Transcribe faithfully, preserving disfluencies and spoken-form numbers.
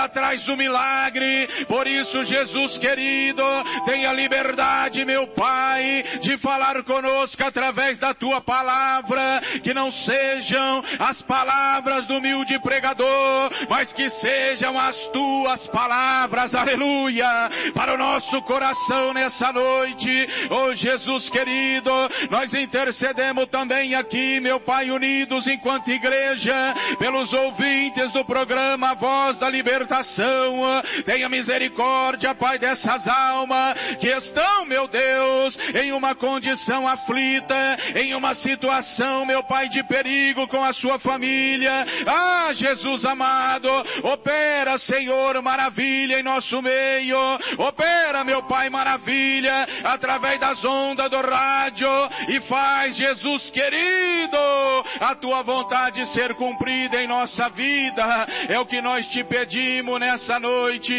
atrás do milagre. Por isso, Jesus querido, tenha liberdade, meu Pai, de falar conosco através da tua palavra, que não sejam as palavras do humilde pregador, mas que sejam as tuas palavras, aleluia, para o nosso coração nessa noite. Oh Jesus querido, nós intercedemos também aqui, meu Pai, unidos enquanto igreja, pelos ouvintes do programa A Voz da Libertação. Tenha misericórdia, Pai, dessas almas que estão, meu Deus, em uma condição aflita, em uma situação, meu Pai, de perigo com a sua família. Ah, Jesus amado, opera, Senhor, maravilha em nosso meio. Opera, meu Pai, maravilha através das ondas do rádio e faz, Jesus querido, a tua vontade ser cumprida em nossa vida. É o que nós te pedimos nessa noite,